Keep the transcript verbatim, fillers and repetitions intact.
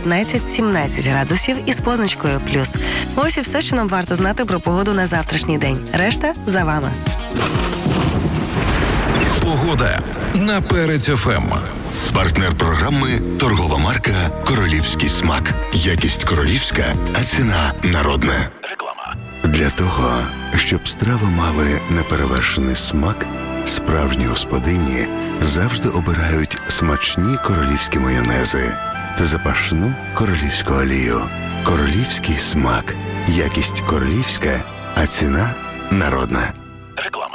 п'ятнадцять-сімнадцять градусів із позначкою плюс. Ось і все, що нам варто знати про погоду на завтрашній день. Решта за вами. Погода на Перець еф ем. Партнер програми – торгова марка «Королівський смак». Якість королівська, а ціна народна. Реклама. Для того, щоб страви мали неперевершений смак, справжні господині завжди обирають смачні королівські майонези та запашну королівську олію. Королівський смак. Якість королівська, а ціна народна. Реклама.